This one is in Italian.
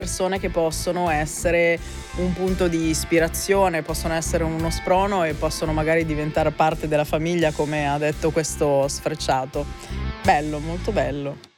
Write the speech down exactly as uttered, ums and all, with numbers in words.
persone che possono essere un punto di ispirazione, possono essere uno sprono e possono magari diventare parte della famiglia, come ha detto questo sfrecciato. Bello, molto bello.